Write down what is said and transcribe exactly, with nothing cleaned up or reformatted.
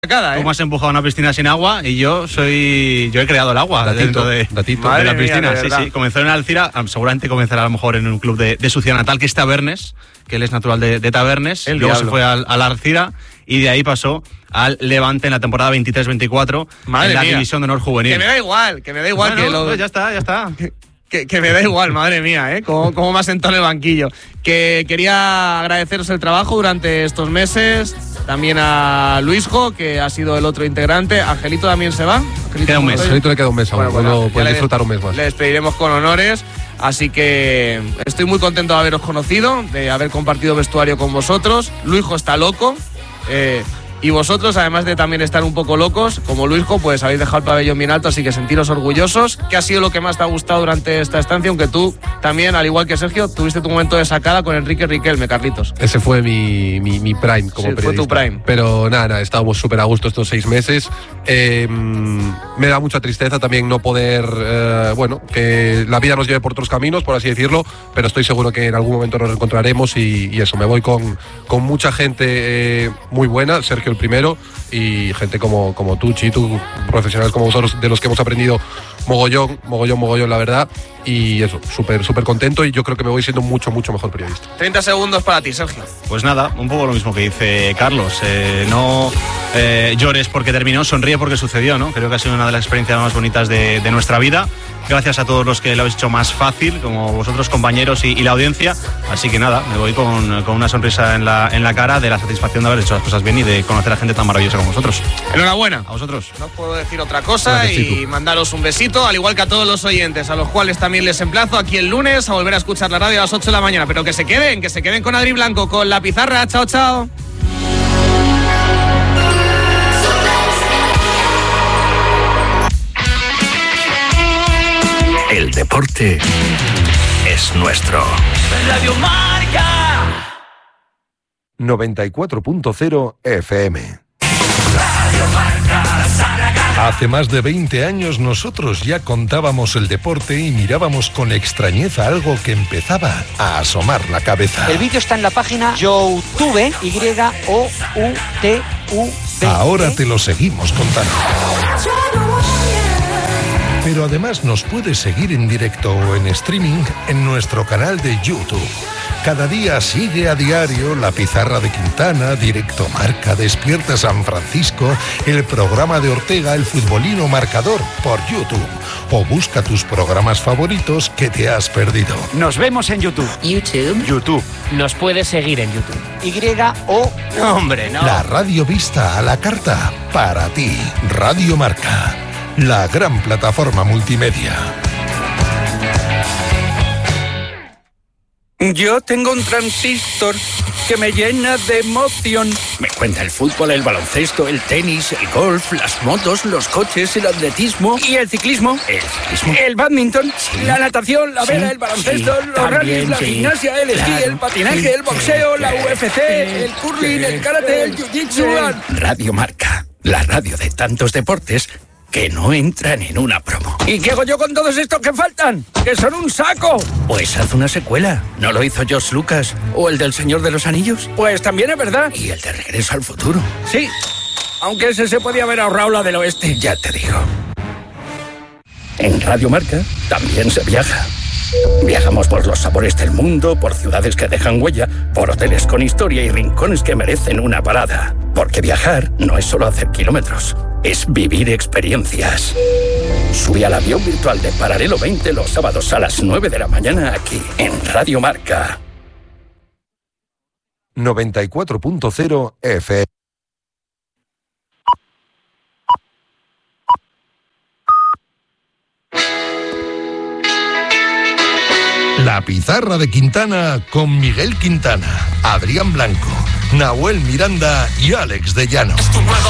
Sacada, ¿eh? Tú me has empujado a una piscina sin agua y yo soy yo he creado el agua datito, dentro de, datito. de la piscina. Mía, de sí, verdad. sí. Comenzó en Alcira, seguramente comenzará a lo mejor en un club de, de su ciudad natal, que es Tabernes, que él es natural de, de Tabernes. El Luego diablo. se fue al, al Alcira y de ahí pasó al Levante en la temporada veintitrés veinticuatro Madre en la mía. división de honor juvenil. Que me da igual, que me da igual Bueno, que lo... pues ya está, ya está. Que, que me da igual, madre mía, ¿eh? Cómo, cómo me ha sentado en el banquillo. Que quería agradeceros el trabajo durante estos meses. También a Luisjo, que ha sido el otro integrante. Angelito también se va. Angelito, Queda un mes. ¿cómo Angelito le queda un mes aún. Bueno, bueno, Bueno, ya puedes le- disfrutar un mes más. Le despediremos con honores. Así que estoy muy contento de haberos conocido, de haber compartido vestuario con vosotros. Luisjo está loco. eh, y vosotros, además de también estar un poco locos, como Luisjo, pues habéis dejado el pabellón bien alto, así que sentiros orgullosos. ¿Qué ha sido lo que más te ha gustado durante esta estancia? Aunque tú también, al igual que Sergio, tuviste tu momento de sacada con Enrique Riquelme, Carlitos. Ese fue mi, mi, mi prime como Sí, fue periodista. tu prime. Pero nada, nada, estábamos súper a gusto estos seis meses. Eh, me da mucha tristeza también no poder, eh, bueno, que la vida nos lleve por otros caminos, por así decirlo, pero estoy seguro que en algún momento nos encontraremos y, y eso, me voy con, con mucha gente eh, muy buena, Sergio el primero, y gente como, como tú, Chitu, profesionales como vosotros, de los que hemos aprendido mogollón, mogollón, mogollón, la verdad, y eso, súper, súper contento, y yo creo que me voy siendo mucho, mucho mejor periodista. treinta segundos para ti, Sergio. Pues nada, un poco lo mismo que dice Carlos. Eh, no eh, llores porque terminó, sonríe porque sucedió, ¿no? Creo que ha sido una de las experiencias más bonitas de, de nuestra vida. Gracias a todos los que lo habéis hecho más fácil, como vosotros, compañeros, y, y la audiencia. Así que nada, me voy con, con una sonrisa en la, en la cara de la satisfacción de haber hecho las cosas bien y de conocer a gente tan maravillosa como vosotros. Enhorabuena. A vosotros. No os puedo decir otra cosa Gracias, y Chico. mandaros un besito, al igual que a todos los oyentes, a los cuales también les emplazo aquí el lunes a volver a escuchar la radio a las ocho de la mañana. Pero que se queden, que se queden con Adri Blanco, con La Pizarra. Chao, chao. El deporte es nuestro. Radio Marca. noventa y cuatro punto cero F M. Hace más de veinte años nosotros ya contábamos el deporte y mirábamos con extrañeza algo que empezaba a asomar la cabeza. El vídeo está en la página YouTube, Y O U T U B. Ahora te lo seguimos contando. Pero además nos puedes seguir en directo o en streaming en nuestro canal de YouTube. Cada día sigue a diario La Pizarra de Quintana, Directo Marca, Despierta San Francisco, el programa de Ortega, El Futbolino Marcador, por YouTube. O busca tus programas favoritos que te has perdido. Nos vemos en YouTube. YouTube. YouTube. Nos puedes seguir en YouTube. Y O. No, hombre, no. La radio vista a la carta, para ti. Radio Marca, la gran plataforma multimedia. Yo tengo un transistor que me llena de emoción. Me cuenta el fútbol, el baloncesto, el tenis, el golf, las motos, los coches, el atletismo y el ciclismo. ¿El ciclismo? El badminton, Sí. la natación, la Sí, vela, el baloncesto, sí, los también, rallies, la sí. gimnasia, el esquí, Claro, el patinaje, sí, el boxeo, sí, la sí, U F C, el curling, sí, el karate, el jiu-jitsu. Radio Marca, la radio de tantos deportes que no entran en una promo. ¿Y qué hago yo con todos estos que faltan? ¡Que son un saco! Pues haz una secuela. ¿No lo hizo George Lucas? ¿O el del Señor de los Anillos? Pues también es verdad. ¿Y el de Regreso al Futuro? Sí. Aunque ese se podía haber ahorrado la del oeste. Ya te digo. En Radio Marca también se viaja. Viajamos por los sabores del mundo, por ciudades que dejan huella, por hoteles con historia y rincones que merecen una parada. Porque viajar no es solo hacer kilómetros, es vivir experiencias. Sube al avión virtual de Paralelo veinte los sábados a las nueve de la mañana aquí, en Radio Marca. noventa y cuatro punto cero F M. La Pizarra de Quintana con Miguel Quintana, Adrián Blanco, Nahuel Miranda y Alex de Llano. Tu nuevo